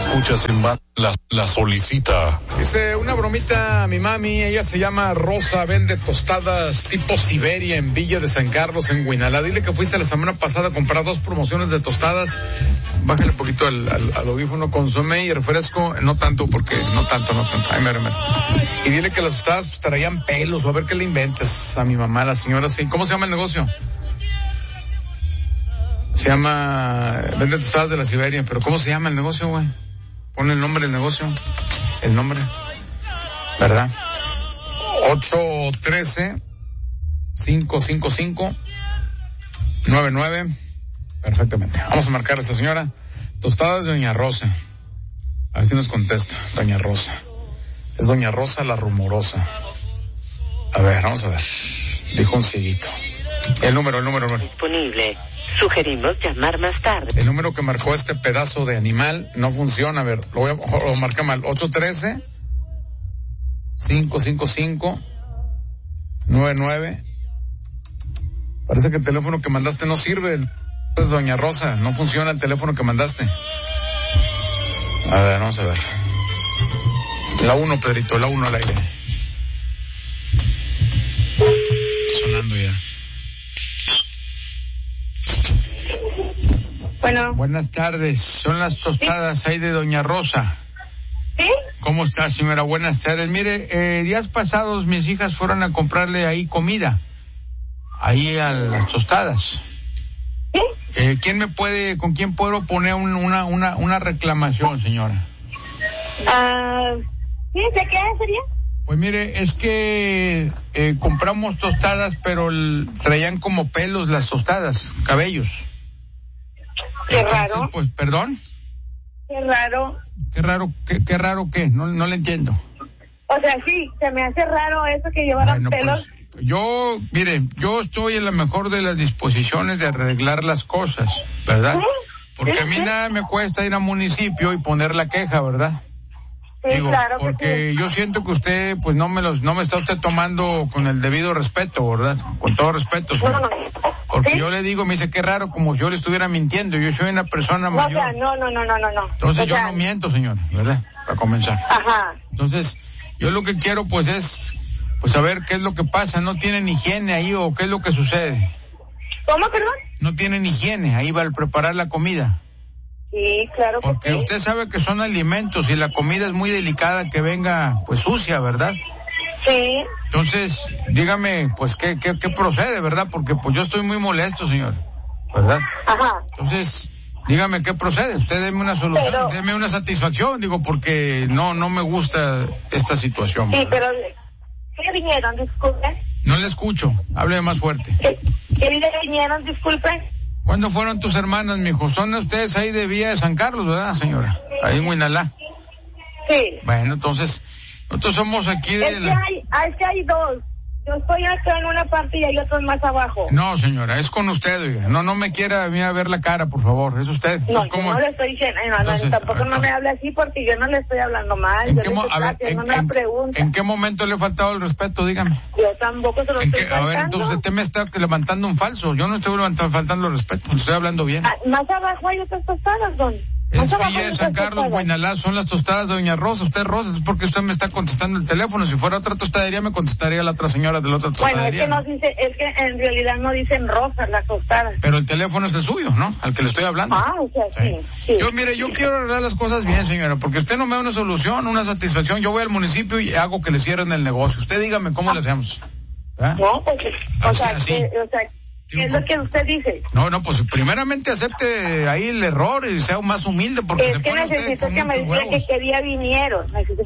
Escuchas en la solicita. Dice, una bromita a mi mami, ella se llama Rosa, vende tostadas tipo Siberia en Villa de San Carlos, en Guinalá. Dile que fuiste la semana pasada a comprar 2 promociones de tostadas. Bájale un poquito al audífono, consomé y refresco, no tanto. Ay, mero. Y dile que las tostadas pues, traían pelos, o a ver qué le inventes a mi mamá, la señora, sí. ¿Cómo se llama el negocio? Se llama, vende tostadas de la Siberia, pero ¿cómo se llama el negocio, güey? Pon el nombre del negocio, el nombre, ¿verdad? 813-555-99, perfectamente. Vamos a marcar a esta señora. Tostadas de Doña Rosa. A ver si nos contesta, Doña Rosa. Es Doña Rosa la rumorosa. A ver, vamos a ver. Dijo un cieguito. El número. Disponible. Sugerimos llamar más tarde. El número que marcó este pedazo de animal no funciona. A ver, lo marca mal. 813-555-99. Parece que el teléfono que mandaste no sirve. Es Doña Rosa, no funciona el teléfono que mandaste. A ver, vamos a ver. La 1, Pedrito, la 1 al aire. Sonando ya. Bueno. Buenas tardes, son las tostadas ahí de Doña Rosa. ¿Sí? ¿Cómo está, señora? Buenas tardes. Mire, días pasados mis hijas fueron a comprarle ahí comida, ahí a las tostadas. ¿Sí? ¿Con quién puedo poner una reclamación, señora? ¿Sí? ¿De qué sería? Pues mire, es que compramos tostadas, pero traían como pelos las tostadas, cabellos. Qué Entonces, raro. Pues, ¿perdón? Qué raro. ¿Qué raro qué? No le entiendo. O sea, sí, se me hace raro eso que llevaran pelos. Pues, yo estoy en la mejor de las disposiciones de arreglar las cosas, ¿verdad? ¿Sí? Porque a mí nada me cuesta ir al municipio y poner la queja, ¿verdad? Sí, Digo, claro. porque yo siento que usted, pues no me está usted tomando con el debido respeto, ¿verdad? Con todo respeto, señor. No. Porque ¿Sí? yo le digo, me dice, qué raro, como si yo le estuviera mintiendo. Yo soy una persona mayor. O sea, no. Entonces o yo sea, no miento, señor, ¿verdad? Para comenzar. Ajá. Entonces, yo lo que quiero, pues, es, pues, saber qué es lo que pasa. ¿No tienen higiene ahí o qué es lo que sucede? ¿Cómo, perdón? No tienen higiene ahí va al preparar la comida. Sí, claro que Porque sí. usted sabe que son alimentos y la comida es muy delicada que venga, pues, sucia, ¿verdad? Sí. Entonces, dígame, pues, ¿qué procede, verdad? Porque, pues, yo estoy muy molesto, señor, ¿verdad? Ajá. Entonces, dígame, ¿qué procede? Usted deme una solución, Pero... deme una satisfacción, digo, porque no me gusta esta situación. Sí, ¿verdad? pero... ¿Qué vinieron? Disculpe. No le escucho, hable más fuerte. ¿Qué vinieron? Disculpe. ¿Cuándo fueron tus hermanas, mijo? Son ustedes ahí de Villa de San Carlos, ¿verdad, señora? Ahí en Guinalá. Sí. Bueno, entonces, nosotros somos aquí de Es que hay dos. Yo estoy acá en una parte y hay otros más abajo. No, señora, es con usted, oiga. No me quiera a mí a ver la cara, por favor. Es usted. No, es como... yo no le estoy diciendo, Entonces, tampoco no me hable así porque yo no le estoy hablando mal. Yo le estoy haciendo una pregunta. ¿En qué momento le he faltado el respeto? Dígame. Yo tampoco se lo estoy faltando. A ver, entonces usted me está levantando un falso. Yo no estoy faltando el respeto. Estoy hablando bien. Más abajo hay otras tostadas, don. Es Villa de San Carlos, Guinalá, son las tostadas de Doña Rosa. Usted Rosa, es porque usted me está contestando el teléfono. Si fuera otra tostadería, me contestaría la otra señora de la otra tostadería. Bueno, es que en realidad no dicen rosas las tostadas. Pero el teléfono es el suyo, ¿no? Al que le estoy hablando. O sea, sí. Yo quiero arreglar las cosas bien, señora, porque usted no me da una solución, una satisfacción. Yo voy al municipio y hago que le cierren el negocio. Usted dígame cómo le hacemos. No, pues, así. ¿qué es lo que usted dice? No, pues primeramente acepte ahí el error y sea más humilde porque es se que pone necesito usted que me diga que qué día vinieron.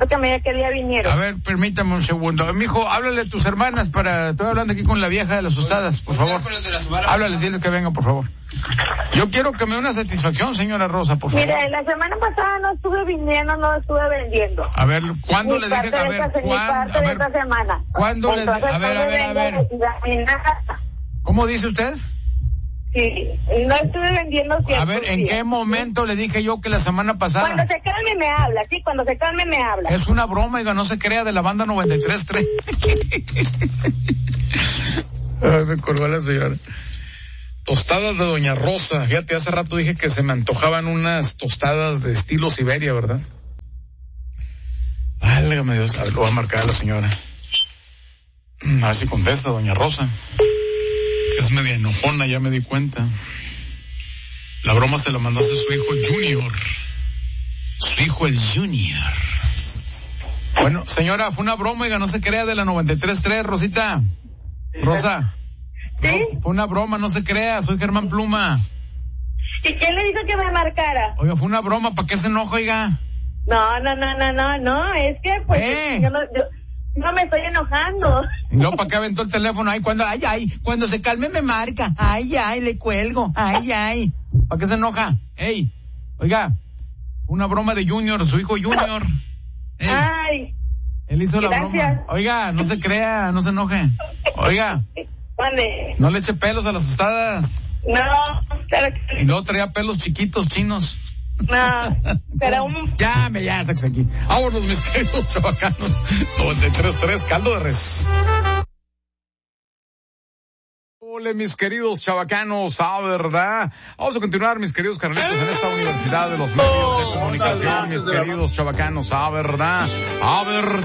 A ver, permítame un segundo. Mijo, háblale a tus hermanas estoy hablando aquí con la vieja de las tostadas, por favor. Háblales, diles que vengan, por favor. Yo quiero que me dé una satisfacción, señora Rosa, por favor. Mire, la semana pasada no estuve viniendo, no estuve vendiendo. A ver, ¿cuándo le dije? A ver, ¿cuándo? A ver, esta semana. ¿cuándo le dije? A ver. ¿Cómo dice usted? Sí, no estuve vendiendo siempre. A ver, ¿en qué momento le dije yo que la semana pasada? Cuando se calme me habla, sí, cuando se calme me habla. Es una broma, oiga, no se crea, de la banda 93.3. Ay, me colgó la señora. Tostadas de Doña Rosa. Fíjate, hace rato dije que se me antojaban unas tostadas de estilo Siberia, ¿verdad? Válgame Dios, a ver, lo voy a marcar a la señora. A ver si contesta Doña Rosa. Que es media enojona, ya me di cuenta. La broma se la mandó a hacer su hijo Junior. Su hijo el Junior. Bueno, señora, fue una broma, oiga, no se crea, de la 93.3, Rosita. Rosa. ¿Sí? Fue una broma, no se crea, soy Germán Pluma. ¿Y quién le dijo que me marcara? Oiga, fue una broma, ¿para qué se enoja, oiga? No, es que pues yo no me estoy enojando. Y luego, ¿para qué aventó el teléfono? Cuando se calme me marca. Le cuelgo. ¿Para qué se enoja? Ey, oiga, una broma de Junior, su hijo Junior. Ey, Ay. él hizo Gracias. la broma. Oiga, no se crea, no se enoje. Oiga, ¿Dónde? no le eche pelos a las tostadas. No, claro que Y sí. luego traía pelos chiquitos chinos. No, pero Ya, saques aquí. Vámonos, mis queridos chavacanos. 93.3, caldo de res. Hola, mis queridos chavacanos, ¿verdad? Vamos a continuar, mis queridos carnalitos, en esta universidad de los medios de comunicación, mis queridos chavacanos, ¿verdad?